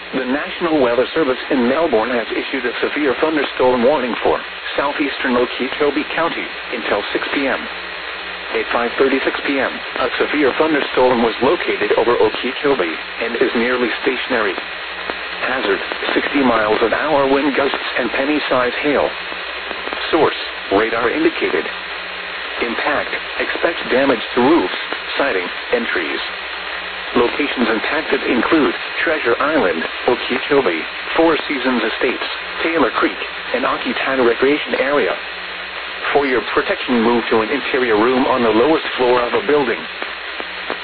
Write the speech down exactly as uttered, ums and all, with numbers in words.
The National Weather Service in Melbourne has issued a severe thunderstorm warning for southeastern Okeechobee County until six p m At five thirty-six p m, a severe thunderstorm was located over Okeechobee and is nearly stationary. Hazard, sixty miles an hour wind gusts and penny-size hail. Source, radar indicated. Impact, expect damage to roofs, siding, and trees. Locations impacted include Treasure Island, Okeechobee, Four Seasons Estates, Taylor Creek, and Oketana Recreation Area. For your protection, move to an interior room on the lowest floor of a building.